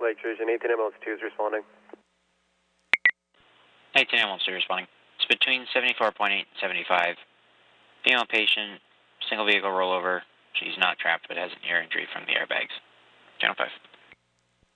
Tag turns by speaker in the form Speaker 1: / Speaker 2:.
Speaker 1: Lake Station, 18 ambulance 2 is responding.
Speaker 2: 18 ambulance 2 responding. It's between 74.8 and 75. Female patient, single vehicle rollover. She's not trapped but has an ear injury from the airbags. Channel 5.